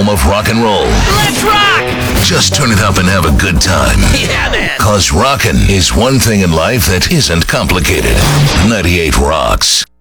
home of rock and roll. Let's rock! Just turn it up and have a good time. Yeah, man. Cause rockin' is one thing in life that isn't complicated. 98 Rocks.